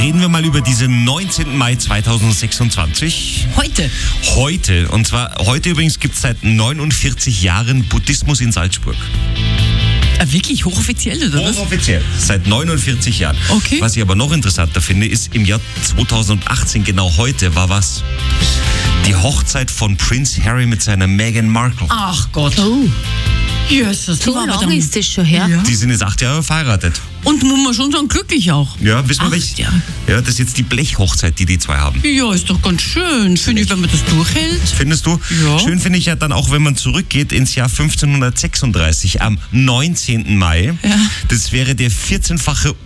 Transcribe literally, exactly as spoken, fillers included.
Reden wir mal über diesen neunzehnten Mai zweitausendsechsundzwanzig. Heute? Heute. Und zwar, heute übrigens gibt es seit neunundvierzig Jahren Buddhismus in Salzburg. Ah, wirklich hochoffiziell, oder was? Hochoffiziell, seit neunundvierzig Jahren. Okay. Was ich aber noch interessanter finde, ist, im Jahr zweitausendachtzehn, genau heute, war was? Die Hochzeit von Prince Harry mit seiner Meghan Markle. Ach Gott. Oh, Jesus, so war aber lange dann- ist das schon her. Ja. Die sind jetzt acht Jahre verheiratet. Und muss man schon sagen, glücklich auch. Ja, wissen wir Acht welch? Jahre. Ja, das ist jetzt die Blechhochzeit, die die zwei haben. Ja, ist doch ganz schön. Finde ich, wenn man das durchhält. Findest du? Ja. Schön finde ich ja dann auch, wenn man zurückgeht ins Jahr fünfzehnhundertsechsunddreißig am neunzehnten Mai. Ja. Das wäre der vierzehnfache